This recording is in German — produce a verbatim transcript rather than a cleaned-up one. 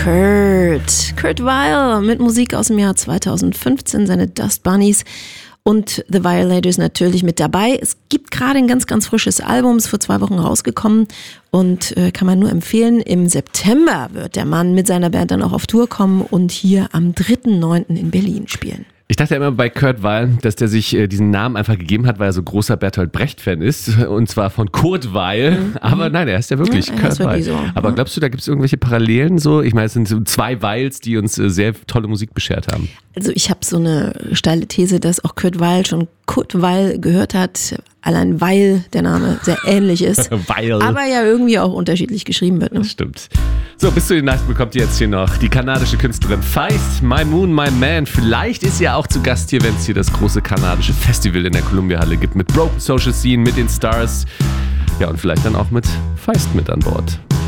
Kurt. Kurt Weill mit Musik aus dem Jahr zweitausendfünfzehn, seine Dust Bunnies. Und The Violators natürlich mit dabei. Es gibt gerade ein ganz, ganz frisches Album, ist vor zwei Wochen rausgekommen und äh, kann man nur empfehlen. Im September wird der Mann mit seiner Band dann auch auf Tour kommen und hier am dritten neunten in Berlin spielen. Ich dachte immer bei Kurt Weill, dass der sich äh, diesen Namen einfach gegeben hat, weil er so großer Bertolt Brecht-Fan ist. Und zwar von Kurt Weill. Mhm. Aber nein, er ist ja wirklich ja, Kurt Weill. So. Aber glaubst du, da gibt es irgendwelche Parallelen so? Ich meine, es sind so zwei Weils, die uns äh, sehr tolle Musik beschert haben. Also ich habe so eine steile These, dass auch Kurt Weill schon Kurt Weill gehört hat. Allein weil der Name sehr ähnlich ist. Weil. Aber ja irgendwie auch unterschiedlich geschrieben wird. Ne? Das stimmt. So, bis zu den Nacht bekommt ihr jetzt hier noch die kanadische Künstlerin Feist, My Moon, My Man. Vielleicht ist sie ja auch zu Gast hier, wenn es hier das große kanadische Festival in der Columbia-Halle gibt. Mit Broken Social Scene, mit den Stars. Ja, und vielleicht dann auch mit Feist mit an Bord.